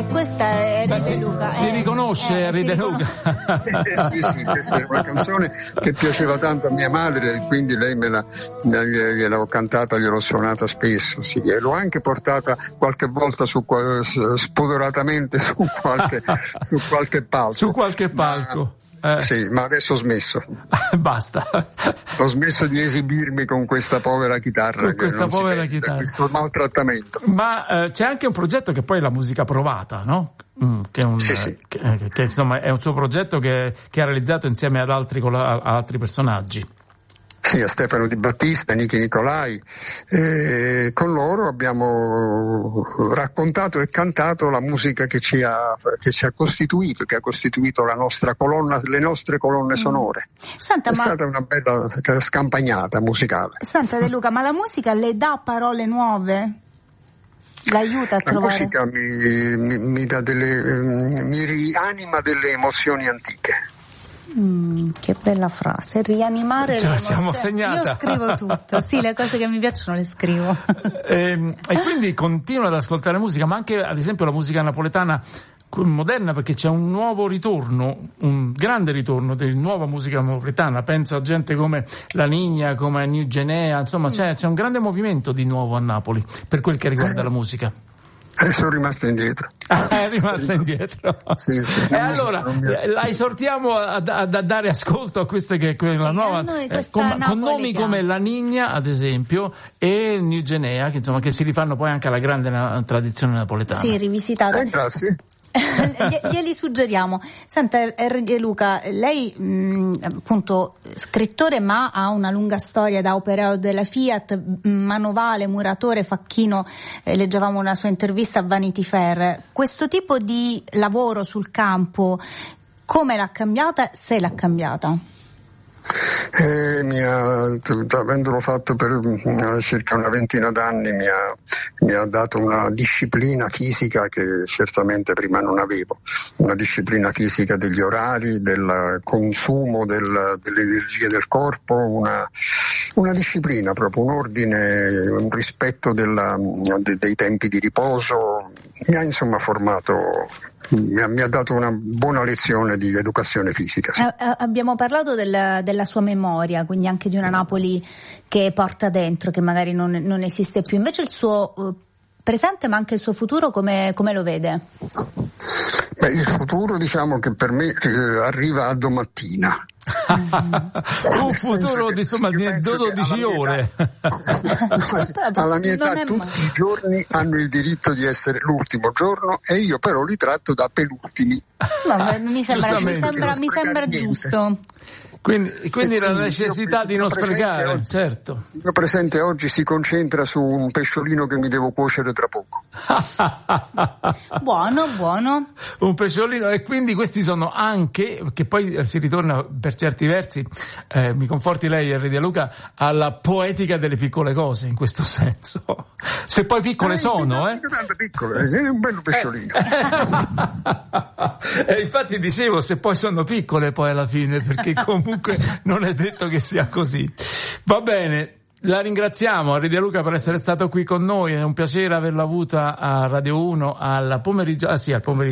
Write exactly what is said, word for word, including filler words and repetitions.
questa è Henry si, De Luca. Si eh, riconosce eh, Henry si De riconos- Luca? Eh, sì, sì, questa era una canzone che piaceva tanto a mia madre e quindi lei me la, me- gliel'ho cantata, gliel'ho suonata spesso, sì, e l'ho anche portata qualche volta su, spudoratamente su qualche, su qualche palco. Su qualche palco. Ma, Eh. Sì, ma adesso ho smesso. Basta. Ho smesso di esibirmi con questa povera chitarra. Con questa non povera si chitarra. Questo maltrattamento. Ma eh, c'è anche un progetto che poi è la musica provata, no? Mm, che, è un, Sì, sì. Che, che insomma è un suo progetto che, che ha realizzato insieme ad altri, ad altri personaggi. Sì, a Stefano Di Battista, Nichi Nicolai. E con loro abbiamo raccontato e cantato la musica che ci ha, che ci ha costituito, che ha costituito la nostra colonna, le nostre colonne sonore. Senta, è ma... stata una bella scampagnata musicale. Senta De Luca, ma la musica le dà parole nuove? L'aiuta a la trovare? La musica mi, mi, mi dà delle, mi rianima delle emozioni antiche. Mm, che bella frase, rianimare Ce la le siamo emozioni. segnata. Io scrivo tutto, sì, le cose che mi piacciono le scrivo. e, e quindi continua ad ascoltare musica, ma anche ad esempio la musica napoletana moderna, perché c'è un nuovo ritorno, un grande ritorno di nuova musica napoletana. Penso a gente come La Nigna, come New Genea, insomma c'è, c'è un grande movimento di nuovo a Napoli per quel che riguarda la musica. Eh, sono rimasto indietro. Ah, è rimasto indietro. Sì, sì, e allora la esortiamo a, a, a dare ascolto a queste che quella nuova eh, con, con nomi come La Nigna ad esempio e New Genea, che insomma che si rifanno poi anche alla grande na- tradizione napoletana. Sì, rivisitata. Eh, grazie. Glieli suggeriamo. Senta Henry De Luca, lei mh, appunto scrittore ma ha una lunga storia da operaio della Fiat, manovale, muratore, facchino, eh, leggevamo una sua intervista a Vanity Fair. Questo tipo di lavoro sul campo come l'ha cambiata, se l'ha cambiata? Eh, mi ha, avendolo fatto per uh, circa una ventina d'anni mi ha, mi ha dato una disciplina fisica che certamente prima non avevo, una disciplina fisica degli orari, del consumo del, delle energie del corpo, una, una disciplina proprio, un ordine, un rispetto della, de, dei tempi di riposo. Mi ha insomma formato, mi ha, mi ha dato una buona lezione di educazione fisica. Sì. Eh, abbiamo parlato del, della sua memoria, quindi anche di una Napoli che porta dentro, che magari non, non esiste più. Invece il suo uh, presente ma anche il suo futuro come, come lo vede? Beh, il futuro diciamo che per me eh, arriva a domattina. Un futuro di insomma di dodici ore. Alla mia età tutti male. I giorni hanno il diritto di essere l'ultimo giorno e io però li tratto da penultimi. No, mi sembra, mi sembra, mi sembra giusto. Quindi, quindi e la quindi necessità di non sprecare, oggi, certo. Il mio presente oggi si concentra su un pesciolino che mi devo cuocere tra poco. Buono, buono. Un pesciolino, e quindi questi sono anche, che poi si ritorna per certi versi, eh, mi conforti lei Henry De Luca, alla poetica delle piccole cose in questo senso. Se poi piccole eh, sono, eh? Tanto piccole, è un bello pesciolino. E infatti dicevo, se poi sono piccole poi alla fine, perché comunque non è detto che sia così. Va bene, la ringraziamo Henry De Luca per essere stato qui con noi, è un piacere averla avuta a Radio uno al pomeriggio, ah sì, al pomeriggio